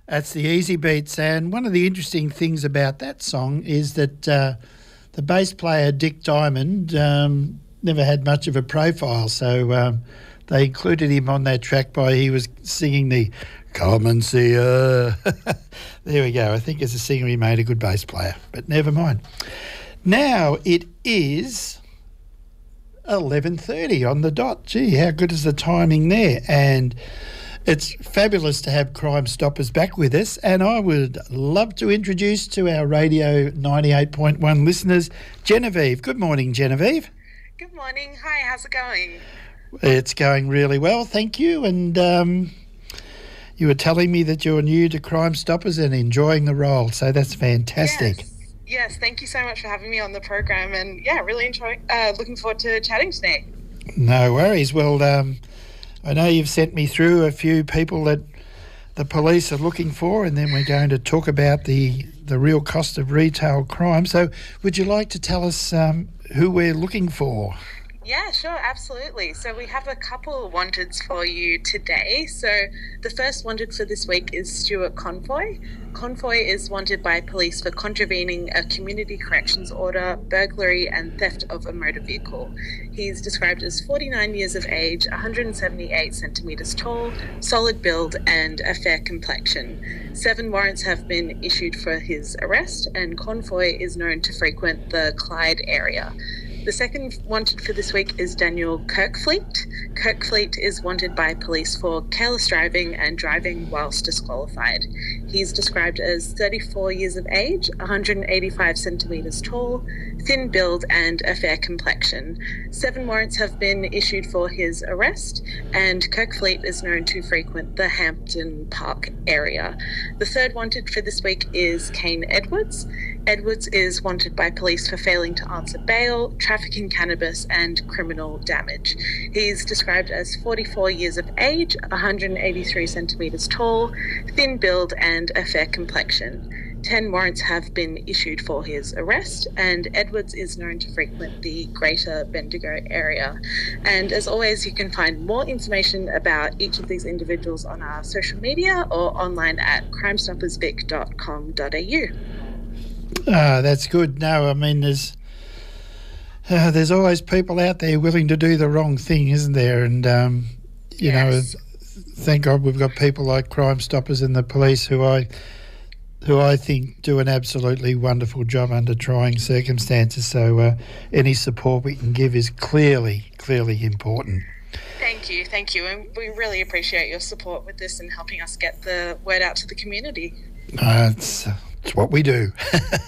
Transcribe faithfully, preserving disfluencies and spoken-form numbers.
That's the Easy Beats, and one of the interesting things about that song is that uh, the bass player Dick Diamond um, never had much of a profile, so um, they included him on that track by he was singing the "Come and See Her." There we go. I think as a singer he made a good bass player, but never mind. Now it is eleven thirty on the dot. Gee, how good is the timing there? And it's fabulous to have Crime Stoppers back with us, and I would love to introduce to our Radio ninety-eight point one listeners, Genevieve. Good morning, Genevieve. Good morning. Hi, how's it going? It's going really well, thank you. And um, you were telling me that you're new to Crime Stoppers and enjoying the role, so that's fantastic. Yes, yes thank you so much for having me on the program, and yeah, really enjoy. Uh, looking forward to chatting today. No worries. Well, um, I know you've sent me through a few people that the police are looking for, and then we're going to talk about the, the real cost of retail crime. So would you like to tell us um, who we're looking for? Yeah, sure, absolutely. So we have a couple of wanteds for you today. So the first wanted for this week is Stuart Confoy. Confoy is wanted by police for contravening a community corrections order, burglary and theft of a motor vehicle. He's described as forty-nine years of age, one hundred seventy-eight centimetres tall, solid build and a fair complexion. Seven warrants have been issued for his arrest, and Confoy is known to frequent the Clyde area. The second wanted for this week is Daniel Kirkfleet. Kirkfleet is wanted by police for careless driving and driving whilst disqualified. He's described as thirty-four years of age, one hundred eighty-five centimetres tall, thin build and a fair complexion. Seven warrants have been issued for his arrest, and Kirkfleet is known to frequent the Hampton Park area. The third wanted for this week is Kane Edwards. Edwards is wanted by police for failing to answer bail, trafficking cannabis and criminal damage. He's described as forty-four years of age, one hundred eighty-three centimetres tall, thin build and a fair complexion. Ten warrants have been issued for his arrest, and Edwards is known to frequent the Greater Bendigo area. And as always, you can find more information about each of these individuals on our social media or online at crime stoppers vic dot com dot a u. Ah, that's good. No, I mean, there's uh, there's always people out there willing to do the wrong thing, isn't there? And, um, you Yes. know, thank God we've got people like Crime Stoppers and the police who I who I think do an absolutely wonderful job under trying circumstances. So uh, any support we can give is clearly, clearly important. Thank you, thank you. And we really appreciate your support with this and helping us get the word out to the community. Uh, it's, it's what we do.